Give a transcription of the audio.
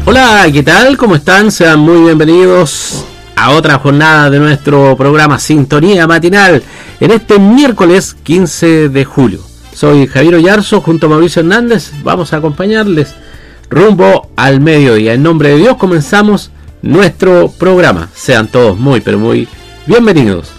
Hola, ¿qué tal? ¿Cómo están? Sean muy bienvenidos a otra jornada de nuestro programa Sintonía Matinal en este miércoles 15 de julio. Soy Javier Oyarzo, junto a Mauricio Hernández. Vamos a acompañarles rumbo al mediodía. En nombre de Dios comenzamos nuestro programa. Sean todos muy, pero muy bienvenidos.